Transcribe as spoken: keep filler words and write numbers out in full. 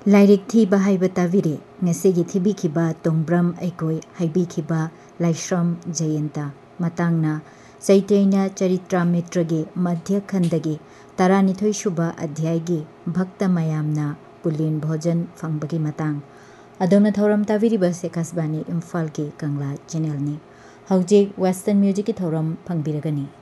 lyric थीबा हाइबा ताविरे ngasiगी thibikhiba tongbram aikoi haibikhiba laishram jayanta matangna Chaitanya Charitamrita madhya khandagi taranithoi suba adhyaygi bhakta mayamna pulin bhojan fangbagi matang adona thoram taviriba se kasbani imphal ki kangla channel ni hojik western music ki thoram fangbiragani